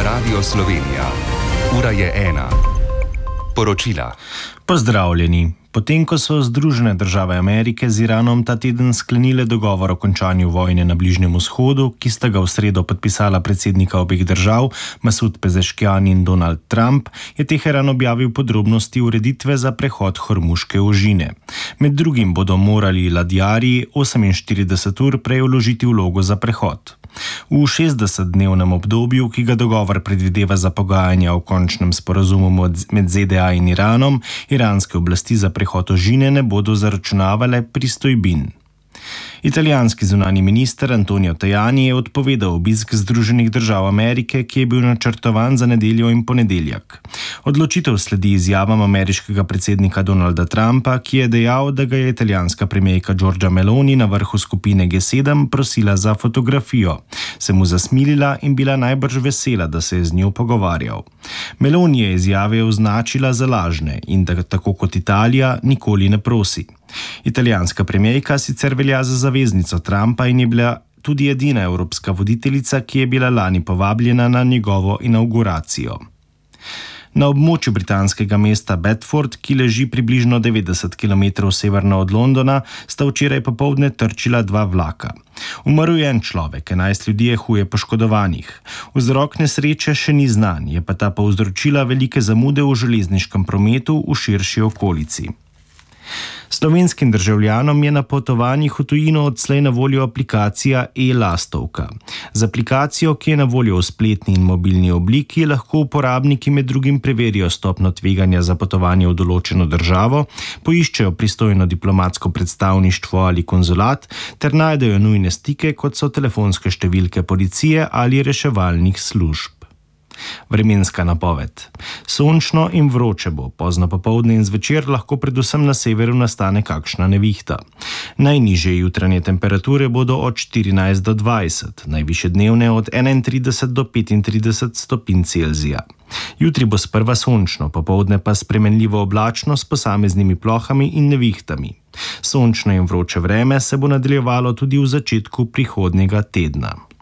Radio Slovenija. Ura je 1. Poročila. Pozdravljeni. Potem, ko so Združene države Amerike z Iranom ta teden sklenile dogovor o končanju vojne na Bližnjem vzhodu, ki sta ga v sredo podpisala predsednika obeh držav, Masud Pezeškian in Donald Trump, je Teheran objavil podrobnosti ureditve za prehod Hormuške ožine. Med drugim bodo morali ladjarji 48 ur prej vložiti vlogo za prehod. V 60-dnevnem obdobju, ki ga dogovor predvideva za pogajanja o končnem sporazumu med ZDA in Iranom, iranske oblasti za prehod ožine ne bodo zaračunavale pristojbin. Italijanski zunanji minister Antonio Tajani je odpovedal obisk Združenih držav Amerike, ki je bil načrtovan za nedeljo in ponedeljek. Odločitev sledi izjavam ameriškega predsednika Donalda Trumpa, ki je dejal, da ga je italijanska premijerka Giorgia Meloni na vrhu skupine G7 prosila za fotografijo. Se mu zasmilila in bila najbrž vesela, da se je z njo pogovarjal. Meloni je izjave označila za lažne in da tako kot Italija nikoli ne prosi. Italijanska premijerka sicer velja za zaveznico Trumpa in je bila tudi edina evropska voditeljica, ki je bila lani povabljena na njegovo inavguracijo. Na območju britanskega mesta Bedford, ki leži približno 90 km severno od Londona, sta včeraj popoldne trčila dva vlaka. Umrl je en človek, 11 ljudi je huje poškodovanih. Vzrok nesreče še ni znan, je pa ta povzročila velike zamude v železniškem prometu v širši okolici. Slovenskim državljanom je na potovanjih v tujino odslej na voljo aplikacija e-Lastovka. Z aplikacijo, ki je na voljo v spletni in mobilni obliki, lahko uporabniki med drugim preverijo stopnjo tveganja za potovanje v določeno državo, poiščejo pristojno diplomatsko predstavništvo ali konzulat ter najdejo nujne stike, kot so telefonske številke policije ali reševalnih služb. Vremenska napoved. Sončno in vroče bo, pozno popoldne in zvečer lahko predvsem na severu nastane kakšna nevihta. Najnižje jutranje temperature bodo od 14 do 20, najvišje dnevne od 31 do 35 stopinj Celzija. Jutri bo sprva sončno, popoldne pa spremenljivo oblačno s posameznimi plohami in nevihtami. Sončno in vroče vreme se bo nadaljevalo tudi v začetku prihodnjega tedna.